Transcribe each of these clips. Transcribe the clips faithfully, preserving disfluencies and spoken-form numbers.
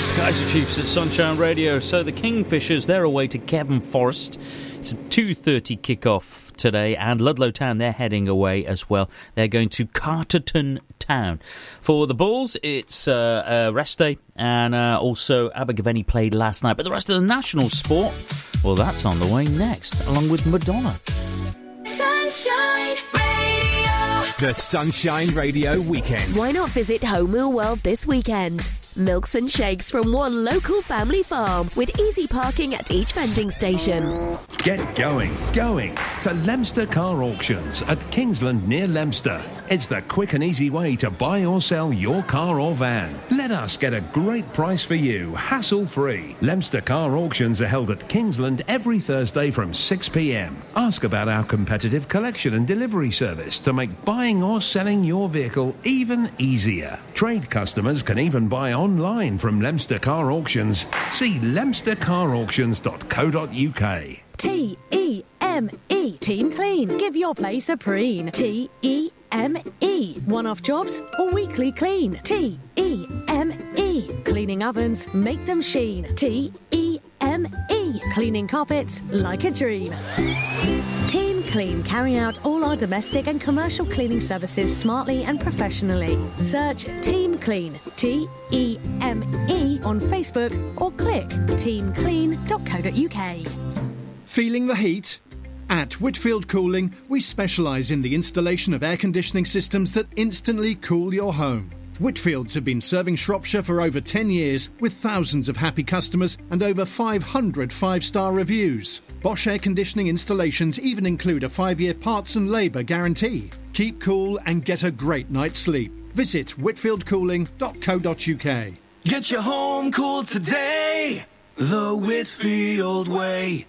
Kaiser Chiefs at Sunshine Radio. So the Kingfishers, they're away to Kevin Forest. It's a two thirty kickoff today, and Ludlow Town, they're heading away as well. They're going to Carterton Town. For the Bulls, it's uh, a rest day, and uh, also Abergavenny played last night. But the rest of the national sport, well, that's on the way next, along with Madonna. Sunshine Radio. The Sunshine Radio Weekend. Why not visit Home World this weekend? Milks and shakes from one local family farm with easy parking at each vending station. Get going, going to Leominster Car Auctions at Kingsland near Leominster. It's the quick and easy way to buy or sell your car or van. Let us get a great price for you, hassle-free. Leominster Car Auctions are held at Kingsland every Thursday from six p m. Ask about our competitive collection and delivery service to make buying or selling your vehicle even easier. Trade customers can even buy online from Leominster Car Auctions. See leominster car auctions dot co dot u k. T E M E. Team Clean. Give your place a preen. T E M E. One-off jobs or weekly clean. T E M E. Cleaning ovens, make them sheen. T E M E. Cleaning carpets like a dream. Team Clean carry out all our domestic and commercial cleaning services smartly and professionally. Search Team Clean, T E M E, on Facebook or click team clean dot co dot u k. Feeling the heat? At Whitfield Cooling, we specialise in the installation of air conditioning systems that instantly cool your home. Whitfields have been serving Shropshire for over ten years with thousands of happy customers and over five hundred five-star reviews. Bosch air conditioning installations even include a five-year parts and labour guarantee. Keep cool and get a great night's sleep. Visit whitfield cooling dot co dot u k. Get your home cool today, the Whitfield way.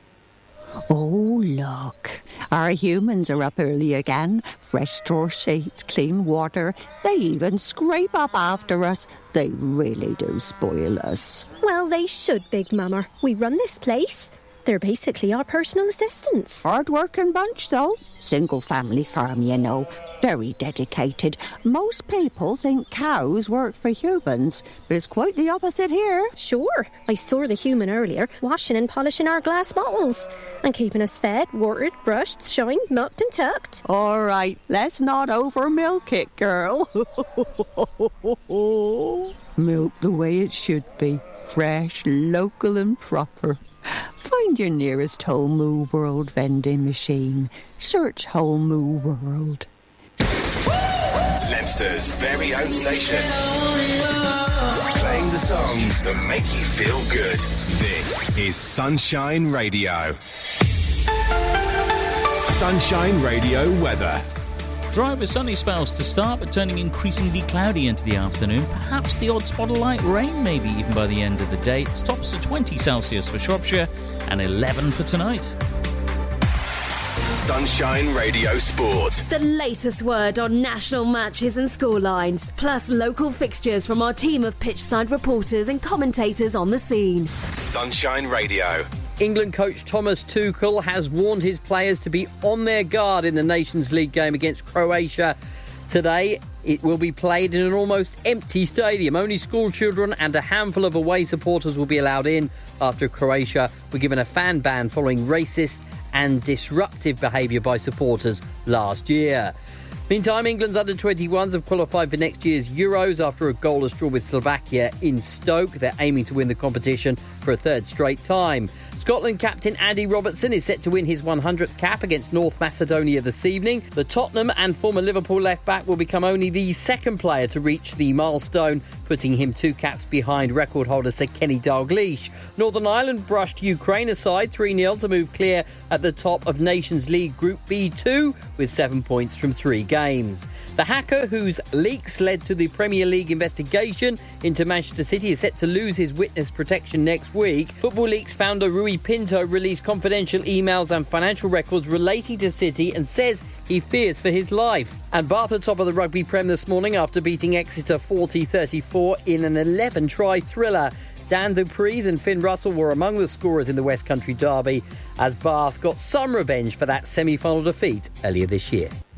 Oh, look. Our humans are up early again. Fresh straw sheets, clean water. They even scrape up after us. They really do spoil us. Well, they should, Big Mama. We run this place. They're basically our personal assistants. Hard-working bunch, though. Single-family farm, you know. Very dedicated. Most people think cows work for humans, but it's quite the opposite here. Sure. I saw the human earlier, washing and polishing our glass bottles and keeping us fed, watered, brushed, shined, milked and tucked. All right, let's not over-milk it, girl. Milk the way it should be. Fresh, local and proper. Find your nearest Whole Moo World vending machine. Search Whole Moo World. Leominster's very own station. Playing the songs that make you feel good. This is Sunshine Radio. Sunshine Radio weather. Dry with sunny spells to start, but turning increasingly cloudy into the afternoon. Perhaps the odd spot of light rain, maybe even by the end of the day. It's tops at twenty Celsius for Shropshire and eleven for tonight. Sunshine Radio Sport. The latest word on national matches and scorelines, plus local fixtures from our team of pitchside reporters and commentators on the scene. Sunshine Radio. England coach Thomas Tuchel has warned his players to be on their guard in the Nations League game against Croatia today. It will be played in an almost empty stadium. Only school children and a handful of away supporters will be allowed in after Croatia were given a fan ban following racist and disruptive behaviour by supporters last year. Meantime, England's under twenty-ones have qualified for next year's Euros after a goalless draw with Slovakia in Stoke. They're aiming to win the competition for a third straight time. Scotland captain Andy Robertson is set to win his one hundredth cap against North Macedonia this evening. The Tottenham and former Liverpool left-back will become only the second player to reach the milestone, putting him two caps behind record holder Sir Kenny Dalglish. Northern Ireland brushed Ukraine aside three nil to move clear at the top of Nations League Group B two with seven points from three games. The hacker whose leaks led to the Premier League investigation into Manchester City is set to lose his witness protection next week. Football Leaks founder Rui Pinto released confidential emails and financial records relating to City and says he fears for his life. And Bath are top of the Rugby Prem this morning after beating Exeter forty thirty-four in an eleven-try thriller. Dan Dupreez and Finn Russell were among the scorers in the West Country derby as Bath got some revenge for that semi-final defeat earlier this year.